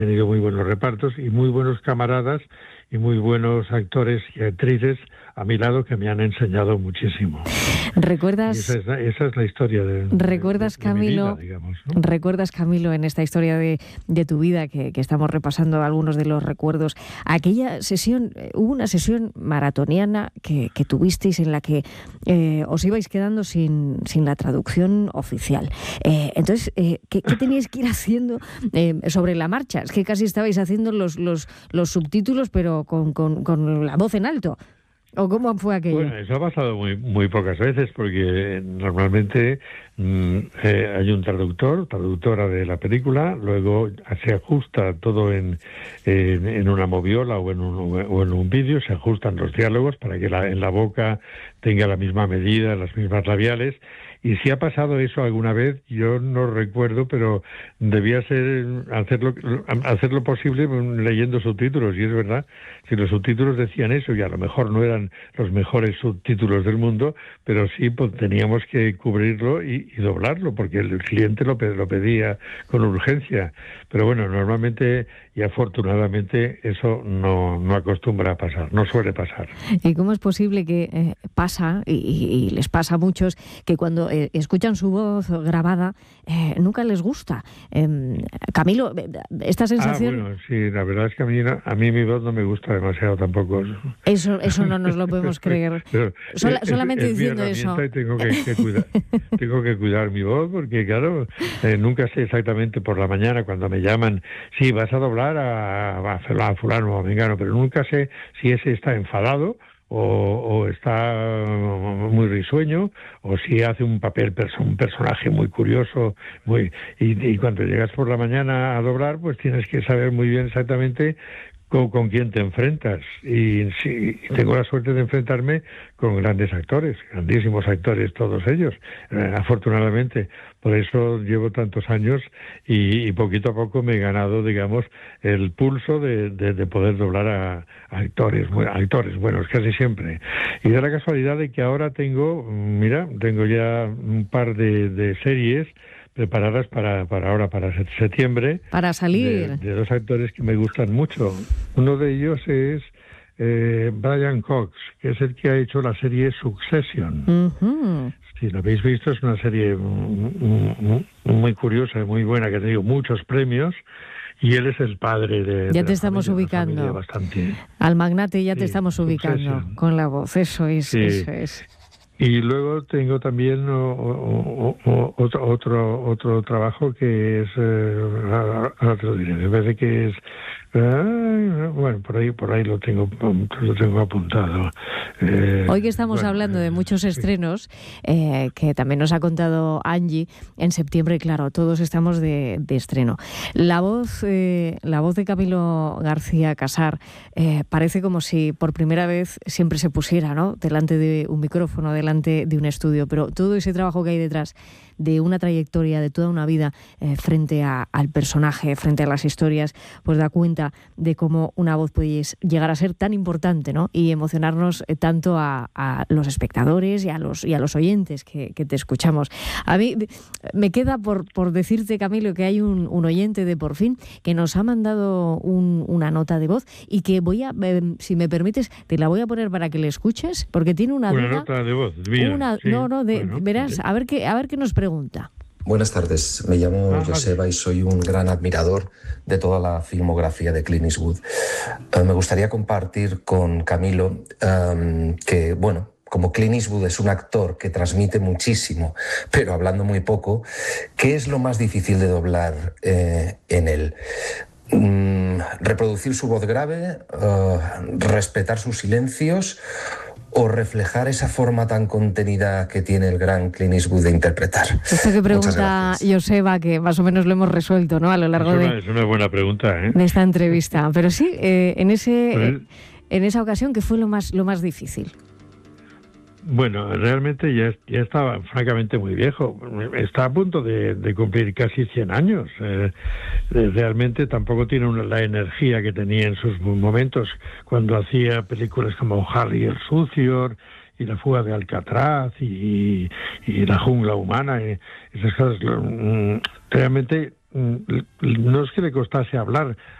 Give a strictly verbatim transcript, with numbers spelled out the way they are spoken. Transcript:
tenido muy buenos repartos y muy buenos camaradas y muy buenos actores y actrices a mi lado que me han enseñado muchísimo. ¿Recuerdas? Y esa, es la, esa es la historia de, ¿Recuerdas, de, de, de Camilo, mi vida, digamos, ¿no? ¿Recuerdas, Camilo, en esta historia de, de tu vida que, que estamos repasando algunos de los recuerdos, aquella sesión, hubo una sesión maratoniana que, que tuvisteis en la que eh, os ibais quedando sin, sin la traducción oficial? Eh, entonces, eh, ¿qué, ¿qué teníais que ir haciendo eh, sobre la marcha? Es que casi estabais haciendo los, los, los subtítulos, pero con, con, con la voz en alto. ¿O cómo fue aquello? Bueno, eso ha pasado muy muy pocas veces porque normalmente mmm, eh, hay un traductor, traductora de la película, luego se ajusta todo en, en, en una moviola o en un, o en un vídeo, se ajustan los diálogos para que la, en la boca tenga la misma medida, las mismas labiales. Y si ha pasado eso alguna vez, yo no recuerdo, pero debía ser hacerlo, hacer lo posible leyendo subtítulos, y es verdad, si los subtítulos decían eso, y a lo mejor no eran los mejores subtítulos del mundo, pero sí pues, teníamos que cubrirlo y, y doblarlo, porque el cliente lo, lo pedía con urgencia. Pero bueno, normalmente y afortunadamente eso no, no acostumbra a pasar, no suele pasar. ¿Y cómo es posible que eh, pasa, y, y les pasa a muchos, que cuando eh, escuchan su voz grabada eh, nunca les gusta? Eh, Camilo, esta sensación... Ah, bueno, sí, la verdad es que a mí, a mí mi voz no me gusta demasiado tampoco. Eso eso no nos lo podemos creer. Pero, Sola, es, solamente es diciendo eso. Y tengo que, que cuidar, tengo que cuidar mi voz porque, claro, eh, nunca sé exactamente por la mañana cuando me llaman, sí, vas a doblar a, a, a fulano o a mengano, pero nunca sé si ese está enfadado o, o está muy risueño, o si hace un papel, un personaje muy curioso, muy y, y cuando llegas por la mañana a doblar, pues tienes que saber muy bien exactamente con, con quién te enfrentas. Y sí, tengo la suerte de enfrentarme con grandes actores, grandísimos actores, todos ellos, eh, afortunadamente. Por eso llevo tantos años y, y poquito a poco me he ganado, digamos, el pulso de, de, de poder doblar a, a actores, a actores buenos, casi siempre. Y da la casualidad de que ahora tengo, mira, tengo ya un par de, de series preparadas para, para ahora, para septiembre. Para salir. De, de dos actores que me gustan mucho. Uno de ellos es eh, Brian Cox, que es el que ha hecho la serie Succession. Uh-huh. Si lo habéis visto, es una serie muy, muy curiosa y muy buena, que ha tenido muchos premios, y él es el padre de... Ya de te estamos familia, ubicando. Bastante... Al magnate ya sí, te estamos ubicando Succession. Con la voz, eso es, sí. eso es. Y luego tengo también o, o, o, otro, otro otro trabajo que es, eh, ahora te lo diré, me parece que es, eh, bueno, por ahí por ahí lo tengo lo tengo apuntado. Eh, Hoy que estamos bueno, hablando de muchos estrenos, eh, que también nos ha contado Angie, en septiembre, claro, todos estamos de, de estreno. La voz, eh, la voz de Camilo García Casar eh, parece como si por primera vez siempre se pusiera, ¿no?, delante de un micrófono, delante de un estudio, pero todo ese trabajo que hay detrás de una trayectoria, de toda una vida eh, frente a, al personaje, frente a las historias, pues da cuenta de cómo una voz puede llegar a ser tan importante, ¿no?, y emocionarnos eh, tanto a, a los espectadores y a los, y a los oyentes que, que te escuchamos. A mí me queda por, por decirte, Camilo, que hay un, un oyente de Por Fin que nos ha mandado un, una nota de voz y que voy a, eh, si me permites, te la voy a poner para que le escuches, porque tiene una, una duda. nota de voz. Mía, una, sí, no, no, de, bueno, verás, sí. a ver qué, a ver qué nos pregunta. Buenas tardes, me llamo ah, Joseba y soy un gran admirador de toda la filmografía de Clint Eastwood. Uh, me gustaría compartir con Camilo um, que, bueno, como Clint Eastwood es un actor que transmite muchísimo, pero hablando muy poco, ¿qué es lo más difícil de doblar eh, en él? Mm, ¿Reproducir su voz grave? Uh, ¿Respetar sus silencios? ¿O reflejar esa forma tan contenida que tiene el gran Clint Eastwood de interpretar? Esto que pregunta Joseba, que más o menos lo hemos resuelto, ¿no?, a lo largo es una, de, es una buena pregunta, ¿eh?, de esta entrevista. Pero sí, eh, en ese eh, en esa ocasión, ¿qué fue lo más lo más difícil? Bueno, realmente ya, ya estaba francamente muy viejo. Está a punto de, de cumplir casi cien años. Eh, realmente tampoco tiene una, la energía que tenía en sus momentos cuando hacía películas como Harry el Sucio y La fuga de Alcatraz y, y La jungla humana. Y esas cosas. Realmente no es que le costase hablar,